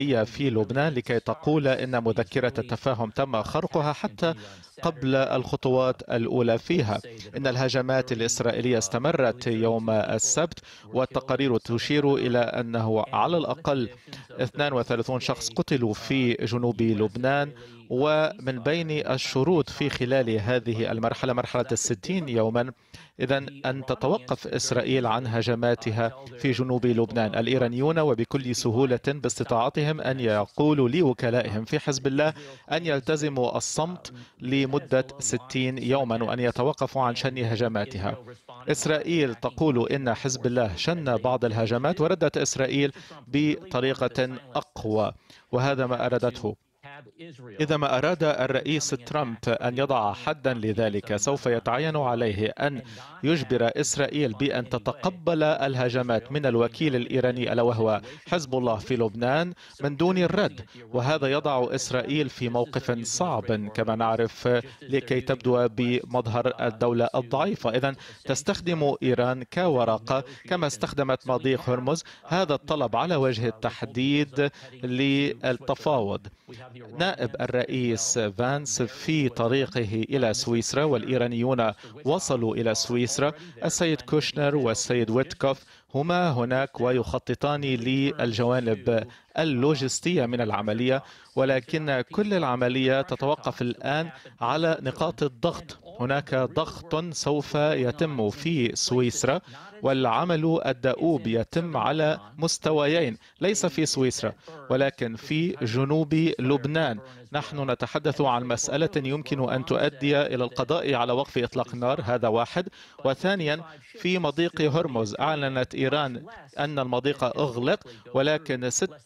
في لبنان لكي تقول إن مذكرة التفاهم تم خرقها حتى قبل الخطوات الأولى فيها. إن الهجمات الإسرائيلية استمرت يوم السبت، والتقارير تشير إلى أنه على الأقل 32 شخص قتلوا في جنوب لبنان. ومن بين الشروط في خلال هذه المرحلة، مرحلة 60 يوما، إذن أن تتوقف إسرائيل عن هجماتها في جنوب لبنان. الإيرانيون وبكل سهولة باستطاعتهم أن يقولوا لوكلائهم في حزب الله أن يلتزموا الصمت لمدة 60 يوما وأن يتوقفوا عن شن هجماتها. إسرائيل تقول إن حزب الله شن بعض الهجمات، وردت إسرائيل بطريقة أقوى، وهذا ما أرادته. إذا ما أراد الرئيس ترامب أن يضع حدا لذلك، سوف يتعين عليه أن يجبر إسرائيل بأن تتقبل الهجمات من الوكيل الإيراني ألا وهو حزب الله في لبنان من دون الرد، وهذا يضع إسرائيل في موقف صعب كما نعرف لكي تبدو بمظهر الدولة الضعيفة. إذن تستخدم إيران كورقة كما استخدمت مضيق هرمز. هذا الطلب على وجه التحديد للتفاوض. نائب الرئيس فانس في طريقه إلى سويسرا، والإيرانيون وصلوا إلى سويسرا. السيد كوشنر والسيد ويتكوف هما هناك ويخططان للجوانب اللوجستية من العملية، ولكن كل العملية تتوقف الآن على نقاط الضغط. هناك ضغط سوف يتم في سويسرا، والعمل الدؤوب يتم على مستويين، ليس في سويسرا ولكن في جنوب لبنان. نحن نتحدث عن مسألة يمكن أن تؤدي إلى القضاء على وقف إطلاق النار، هذا واحد. وثانيا، في مضيق هرمز أعلنت إيران أن المضيق أغلق، ولكن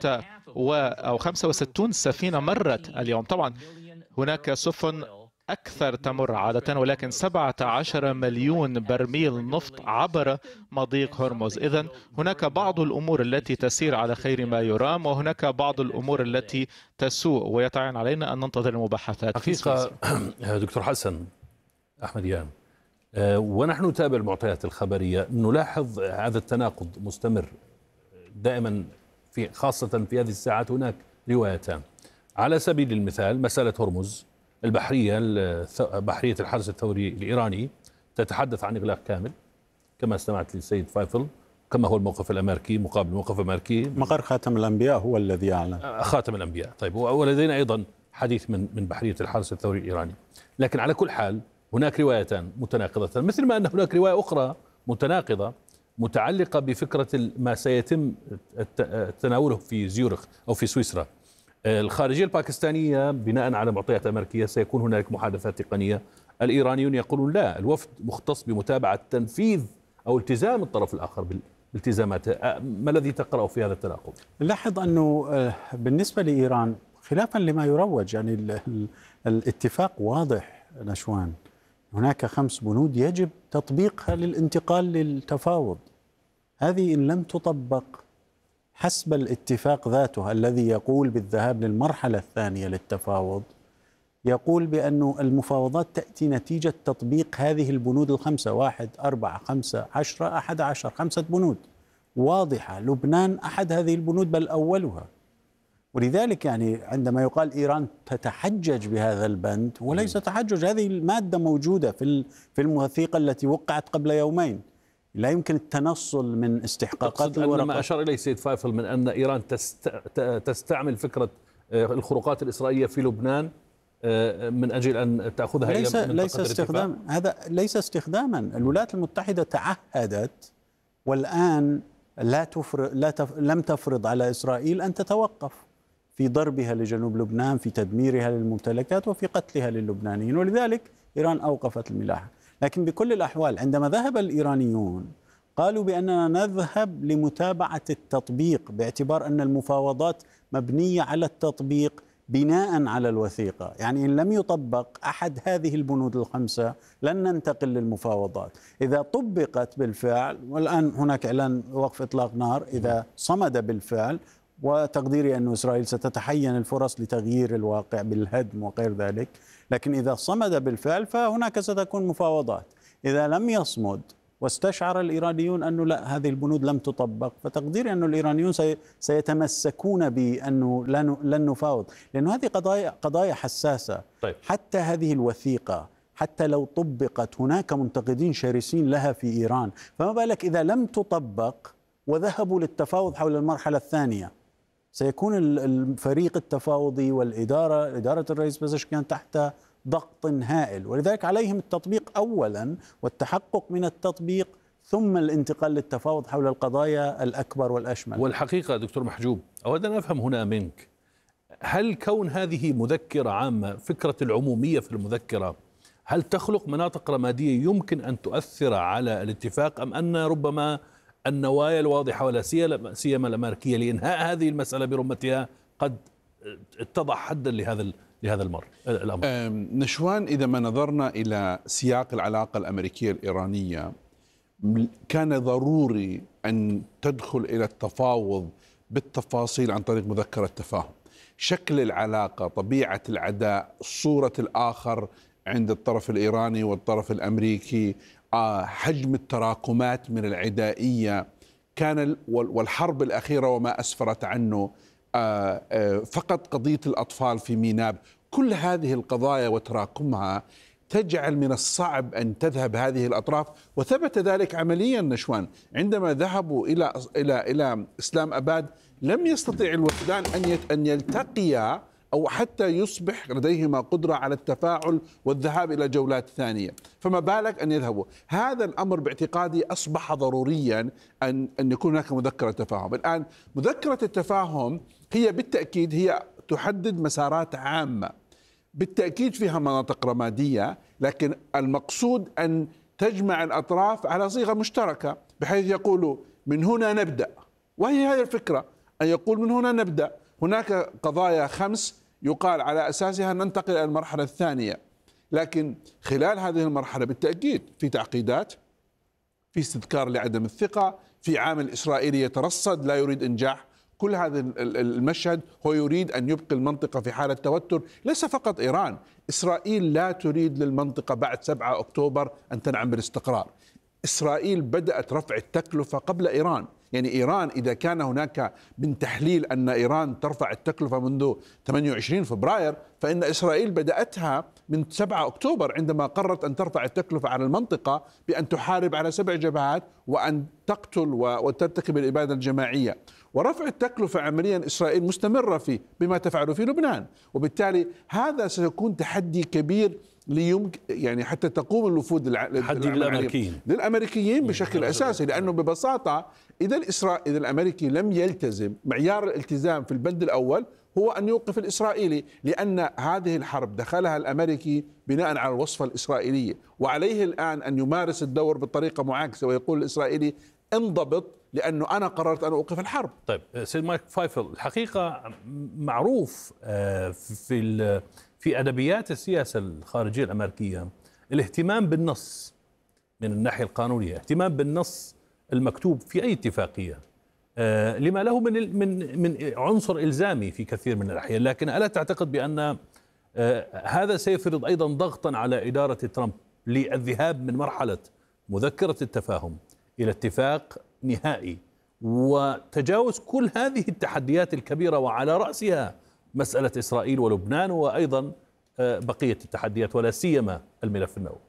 65 سفينة مرت اليوم. طبعا هناك سفن أكثر تمر عادة، ولكن 17 مليون برميل نفط عبر مضيق هرمز. إذن هناك بعض الأمور التي تسير على خير ما يرام، وهناك بعض الأمور التي تسوء، ويتعين علينا أن ننتظر المباحثات في حقيقة. دكتور حسن أحمديان، ونحن نتابع المعطيات الخبرية نلاحظ هذا التناقض مستمر دائما، خاصة في هذه الساعات. هناك روايتان. على سبيل المثال مسألة هرمز، بحرية الحرس الثوري الإيراني تتحدث عن إغلاق كامل كما استمعت للسيد فايفل، كما هو الموقف الأمريكي مقابل الموقف الأمريكي. مقر خاتم الأنبياء هو الذي أعلن خاتم الأنبياء. طيب، ولدينا أيضا حديث من بحرية الحرس الثوري الإيراني. لكن على كل حال هناك روايتان متناقضة، مثل ما أن هناك رواية أخرى متناقضة متعلقة بفكرة ما سيتم تناوله في زيورخ أو في سويسرا. الخارجية الباكستانية بناء على معطيات أمريكية سيكون هناك محادثات تقنية. الإيرانيون يقولون لا، الوفد مختص بمتابعة تنفيذ أو التزام الطرف الآخر بالالتزاماته. ما الذي تقرأه في هذا التناقض؟ لاحظ أنه بالنسبة لإيران خلافا لما يروج، يعني الاتفاق واضح نشوان. هناك 5 بنود يجب تطبيقها للانتقال للتفاوض. هذه إن لم تطبق حسب الاتفاق ذاته الذي يقول بالذهاب للمرحلة الثانية للتفاوض، يقول بأن المفاوضات تأتي نتيجة تطبيق هذه البنود ال5: 1 4 5 10 11، 5 بنود واضحة. لبنان أحد هذه البنود بل أولها. ولذلك يعني عندما يقال إيران تتحجج بهذا البند، وليس تحجج، هذه المادة موجودة في الوثيقة التي وقعت قبل يومين. لا يمكن التنصل من استحقاقات الورقة. ما أشار إليه سيد فايفل من أن إيران تستعمل فكرة الخروقات الإسرائيلية في لبنان من أجل أن تأخذها ليس استخداما. هذا ليس استخداما. الولايات المتحدة تعهدت والآن لم تفرض على إسرائيل أن تتوقف في ضربها لجنوب لبنان، في تدميرها للممتلكات، وفي قتلها للبنانيين، ولذلك إيران أوقفت الملاحة. لكن بكل الأحوال عندما ذهب الإيرانيون قالوا بأننا نذهب لمتابعة التطبيق، باعتبار أن المفاوضات مبنية على التطبيق بناء على الوثيقة. يعني إن لم يطبق أحد هذه البنود ال5 لن ننتقل للمفاوضات. إذا طبقت بالفعل، والآن هناك إعلان وقف إطلاق نار، إذا صمد بالفعل، وتقديري أن إسرائيل ستتحين الفرص لتغيير الواقع بالهدم وغير ذلك، لكن إذا صمد بالفعل فهناك ستكون مفاوضات. إذا لم يصمد واستشعر الإيرانيون أنه لا، هذه البنود لم تطبق، فتقديري أن الإيرانيون سيتمسكون بأنه لن نفاوض، لأن هذه قضايا حساسة. طيب. حتى هذه الوثيقة حتى لو طبقت هناك منتقدين شرسين لها في إيران، فما بالك إذا لم تطبق وذهبوا للتفاوض حول المرحلة الثانية؟ سيكون الفريق التفاوضي إدارة الرئيس بزشكيان تحت ضغط هائل، ولذلك عليهم التطبيق أولا والتحقق من التطبيق، ثم الانتقال للتفاوض حول القضايا الأكبر والأشمل. والحقيقة دكتور محجوب، أود أن أفهم هنا منك، هل كون هذه مذكرة عامة، فكرة العمومية في المذكرة، هل تخلق مناطق رمادية يمكن أن تؤثر على الاتفاق، أم أن ربما النوايا الواضحة ولا سيما الأمريكية لإنهاء هذه المسألة برمتها قد اتضح حدا لهذا الأمر؟ نشوان، إذا ما نظرنا إلى سياق العلاقة الأمريكية الإيرانية، كان ضروري أن تدخل إلى التفاوض بالتفاصيل عن طريق مذكرة تفاهم. شكل العلاقة، طبيعة العداء، صورة الآخر عند الطرف الإيراني والطرف الأمريكي، حجم التراكمات من العدائية كان، والحرب الأخيرة وما أسفرت عنه، فقط قضية الأطفال في ميناب، كل هذه القضايا وتراكمها تجعل من الصعب أن تذهب هذه الأطراف. وثبت ذلك عمليا نشوان، عندما ذهبوا إلى إسلام أباد لم يستطيع الوفدان أن يلتقيا أو حتى يصبح لديهما قدرة على التفاعل والذهاب إلى جولات ثانية، فما بالك أن يذهبوا. هذا الأمر باعتقادي أصبح ضروريا أن يكون هناك مذكرة تفاهم. الآن مذكرة التفاهم هي بالتأكيد هي تحدد مسارات عامة، بالتأكيد فيها مناطق رمادية، لكن المقصود أن تجمع الأطراف على صيغة مشتركة، بحيث يقولوا من هنا نبدأ، وهي هذه الفكرة، أن يقول من هنا نبدأ. هناك قضايا 5 يقال على أساسها ننتقل إلى المرحلة الثانية، لكن خلال هذه المرحلة بالتأكيد في تعقيدات، في استذكار لعدم الثقة، في عامل إسرائيلي يترصد لا يريد إنجاح كل هذا المشهد. هو يريد أن يبقي المنطقة في حالة توتر، ليس فقط إيران، إسرائيل لا تريد للمنطقة بعد 7 أكتوبر أن تنعم بالاستقرار. إسرائيل بدأت رفع التكلفة قبل إيران، يعني إيران إذا كان هناك من تحليل أن إيران ترفع التكلفة منذ 28 فبراير، فإن إسرائيل بدأتها من 7 أكتوبر عندما قررت أن ترفع التكلفة على المنطقة بأن تحارب على 7 جبهات وأن تقتل وترتكب الإبادة الجماعية. ورفع التكلفة عمليا إسرائيل مستمرة فيه بما تفعله في لبنان، وبالتالي هذا سيكون تحدي كبير يعني حتى تقوم الوفود للأمريكيين بشكل أساسي، لأنه ببساطة إذا الأمريكي لم يلتزم، معيار الالتزام في البند الأول هو أن يوقف الإسرائيلي، لأن هذه الحرب دخلها الأمريكي بناء على الوصفة الإسرائيلية، وعليه الآن أن يمارس الدور بطريقة معاكسة ويقول الإسرائيلي انضبط لأنه أنا قررت أن أوقف الحرب. طيب سيد مايك فايفل، الحقيقة معروف في أدبيات السياسة الخارجية الأمريكية الاهتمام بالنص من الناحية القانونية، اهتمام بالنص المكتوب في أي اتفاقية لما له من عنصر إلزامي في كثير من الأحيان. لكن ألا تعتقد بأن هذا سيفرض أيضا ضغطا على إدارة ترامب للذهاب من مرحلة مذكرة التفاهم إلى اتفاق نهائي وتجاوز كل هذه التحديات الكبيرة، وعلى رأسها مسألة إسرائيل ولبنان وأيضا بقية التحديات ولا سيما الملف النووي؟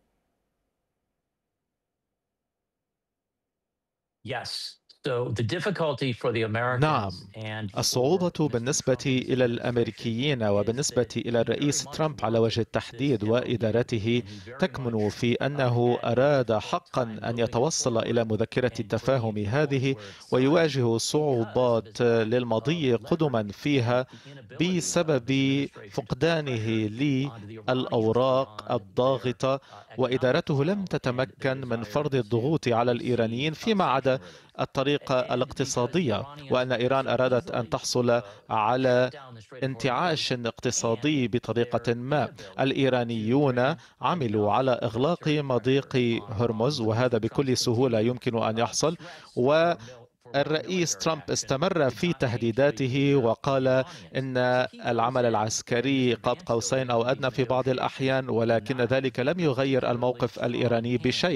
نعم، الصعوبة بالنسبة إلى الأمريكيين وبالنسبة إلى الرئيس ترامب على وجه التحديد وإدارته تكمن في أنه أراد حقا أن يتوصل إلى مذكرة التفاهم هذه، ويواجه صعوبات للمضي قدما فيها بسبب فقدانه للأوراق الضاغطة، وإدارته لم تتمكن من فرض الضغوط على الإيرانيين فيما عدا الطريقة الاقتصادية، وأن إيران أرادت أن تحصل على انتعاش اقتصادي بطريقة ما. الإيرانيون عملوا على إغلاق مضيق هرمز، وهذا بكل سهولة يمكن أن يحصل، الرئيس ترامب استمر في تهديداته وقال إن العمل العسكري قاب قوسين أو أدنى في بعض الأحيان، ولكن ذلك لم يغير الموقف الإيراني بشيء.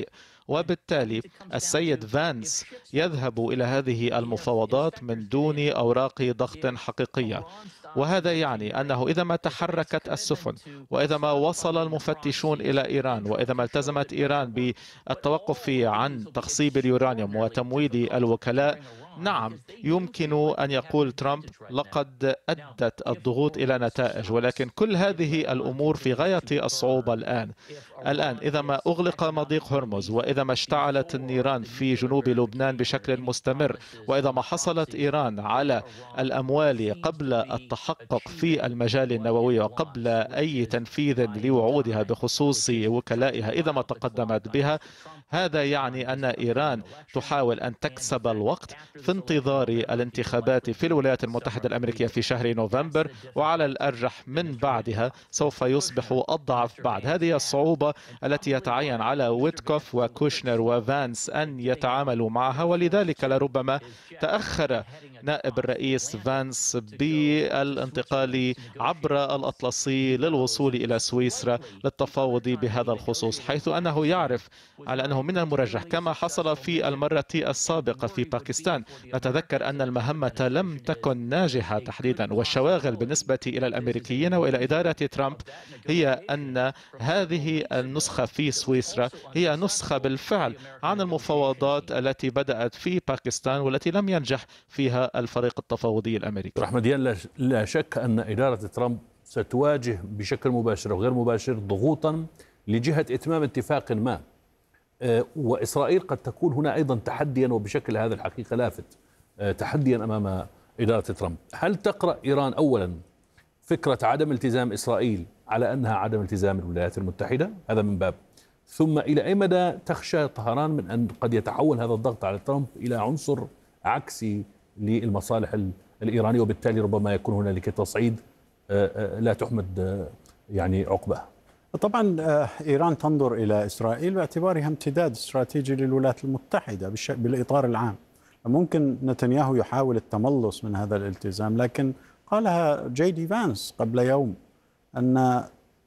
وبالتالي السيد فانس يذهب إلى هذه المفاوضات من دون أوراق ضغط حقيقية. وهذا يعني أنه إذا ما تحركت السفن، وإذا ما وصل المفتشون إلى إيران، وإذا ما التزمت إيران بالتوقف عن تخصيب اليورانيوم وتمويل الوكلاء، نعم يمكن أن يقول ترامب لقد أدت الضغوط إلى نتائج. ولكن كل هذه الأمور في غاية الصعوبة الآن إذا ما أغلق مضيق هرمز، وإذا ما اشتعلت النيران في جنوب لبنان بشكل مستمر، وإذا ما حصلت إيران على الأموال قبل التحقق في المجال النووي وقبل أي تنفيذ لوعودها بخصوص وكلائها إذا ما تقدمت بها، هذا يعني أن إيران تحاول أن تكسب الوقت في انتظار الانتخابات في الولايات المتحدة الأمريكية في شهر نوفمبر، وعلى الأرجح من بعدها سوف يصبح أضعف بعد. هذه الصعوبة التي يتعين على ويتكوف وكوشنر وفانس أن يتعاملوا معها، ولذلك لربما تأخر نائب الرئيس فانس بالانتقال عبر الأطلسي للوصول إلى سويسرا للتفاوض بهذا الخصوص، حيث أنه يعرف على أنه من المرجح كما حصل في المرة السابقة في باكستان. نتذكر أن المهمة لم تكن ناجحة تحديدا، والشواغل بالنسبة إلى الأمريكيين وإلى إدارة ترامب هي أن هذه النسخة في سويسرا هي نسخة بالفعل عن المفاوضات التي بدأت في باكستان والتي لم ينجح فيها الفريق التفاوضي الأمريكي. رحمديان، لا شك أن إدارة ترامب ستواجه بشكل مباشر وغير مباشر ضغوطا لجهة إتمام اتفاق ما، وإسرائيل قد تكون هنا أيضا تحديا، وبشكل هذا الحقيقة لافت تحديا أمام إدارة ترامب. هل تقرأ إيران أولا فكرة عدم التزام إسرائيل على أنها عدم التزام الولايات المتحدة؟ هذا من باب. ثم إلى أي مدى تخشى طهران من أن قد يتحول هذا الضغط على ترامب إلى عنصر عكسي للمصالح الإيرانية، وبالتالي ربما يكون هنالك تصعيد لا تحمد يعني عقبه؟ طبعا إيران تنظر إلى إسرائيل باعتبارها امتداد استراتيجي للولايات المتحدة بالإطار العام. ممكن نتنياهو يحاول التملص من هذا الالتزام، لكن قالها جي دي فانس قبل يوم أن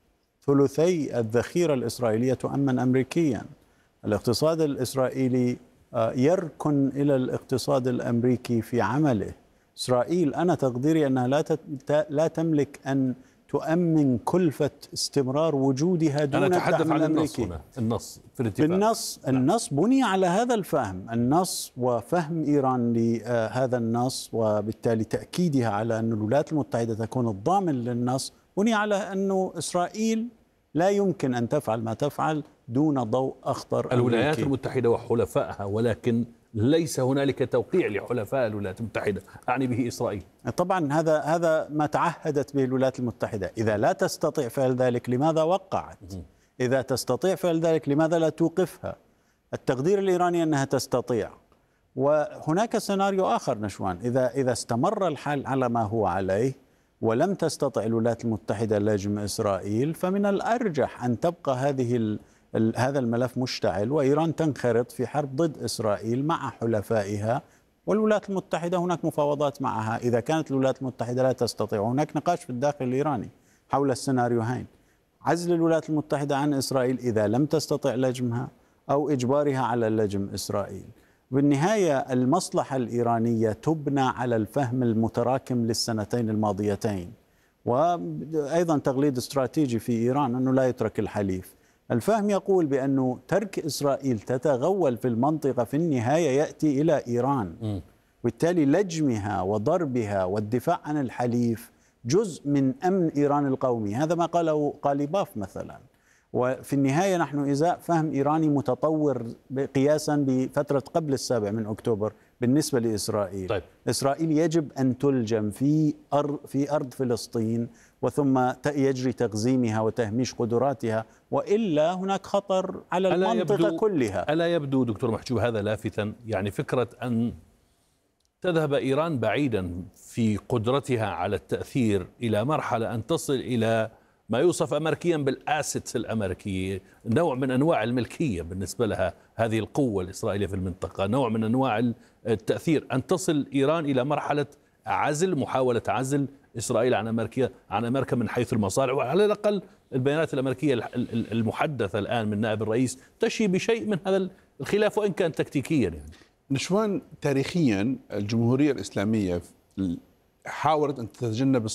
ثلثي الذخيرة الإسرائيلية تؤمن أمريكيا. الاقتصاد الإسرائيلي يركن إلى الاقتصاد الأمريكي في عمله. إسرائيل أنا تقديري أنها لا تملك أن تؤمن كلفة استمرار وجودها دون الدعم الأمريكي. هنا النص في الاتفاق. النص بني على هذا الفهم، النص وفهم إيران لهذا النص، وبالتالي تأكيدها على أن الولايات المتحدة تكون الضامن للنص، بني على أن إسرائيل لا يمكن أن تفعل ما تفعل دون ضوء أخضر الولايات أمريكي. المتحدة وحلفائها، ولكن ليس هنالك توقيع لحلفاء الولايات المتحدة، أعني به إسرائيل. طبعا هذا ما تعهدت به الولايات المتحدة. إذا لا تستطيع فعل ذلك لماذا وقعت؟ إذا تستطيع فعل ذلك لماذا لا توقفها؟ التقدير الإيراني أنها تستطيع. وهناك سيناريو آخر نشوان، إذا استمر الحال على ما هو عليه ولم تستطع الولايات المتحدة لجم إسرائيل، فمن الأرجح أن تبقى هذا الملف مشتعل، وإيران تنخرط في حرب ضد إسرائيل مع حلفائها، والولايات المتحدة هناك مفاوضات معها. إذا كانت الولايات المتحدة لا تستطيع، هناك نقاش في الداخل الإيراني حول السيناريوهين: عزل الولايات المتحدة عن إسرائيل إذا لم تستطع لجمها، أو إجبارها على لجم إسرائيل. بالنهاية المصلحة الإيرانية تبنى على الفهم المتراكم للسنتين الماضيتين، وأيضا تقليد استراتيجي في إيران أنه لا يترك الحليف. الفهم يقول بأنه ترك إسرائيل تتغول في المنطقة في النهاية يأتي إلى إيران، وبالتالي لجمها وضربها والدفاع عن الحليف جزء من أمن إيران القومي. هذا ما قاله قاليباف مثلا. وفي النهاية نحن إزاء فهم إيراني متطور قياسا بفترة قبل 7 أكتوبر بالنسبة لإسرائيل. طيب. إسرائيل يجب أن تلجم في أرض فلسطين، وثم يجري تقزيمها وتهميش قدراتها، وإلا هناك خطر على المنطقة كلها. ألا يبدو دكتور محجوب هذا لافتا؟ يعني فكرة أن تذهب إيران بعيدا في قدرتها على التأثير إلى مرحلة أن تصل إلى ما يوصف أمريكيا بالآسيتس الأمريكية، نوع من أنواع الملكية بالنسبة لها هذه القوة الإسرائيلية في المنطقة، نوع من أنواع التأثير، أن تصل إيران إلى مرحلة محاولة عزل إسرائيل عن أمريكا من حيث المصالح. وعلى الأقل البيانات الأمريكية المحدثة الآن من نائب الرئيس تشي بشيء من هذا الخلاف وإن كان تكتيكيا يعني. نشوان، تاريخيا الجمهورية الإسلامية حاولت أن تتجنب